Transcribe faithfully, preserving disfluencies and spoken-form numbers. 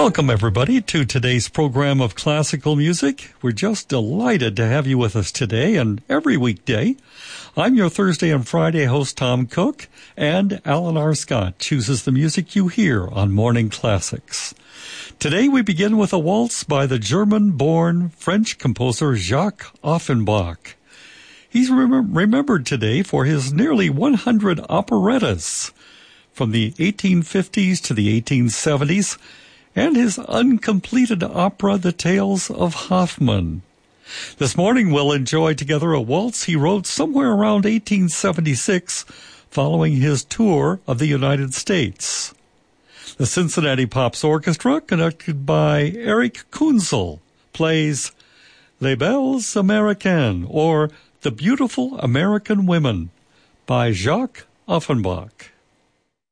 Welcome, everybody, to today's program of classical music. We're just delighted to have you with us today and every weekday. I'm your Thursday and Friday host, Tom Cook, and Alan R. Scott chooses the music you hear on Morning Classics. Today we begin with a waltz by the German-born French composer Jacques Offenbach. He's rem- remembered today for his nearly one hundred operettas from the eighteen fifties to the eighteen seventies, and his uncompleted opera, The Tales of Hoffmann. This morning we'll enjoy together a waltz he wrote somewhere around eighteen seventy-six, following his tour of the United States. The Cincinnati Pops Orchestra, conducted by Eric Kunzel, plays Les Belles Américaines, or The Beautiful American Women, by Jacques Offenbach.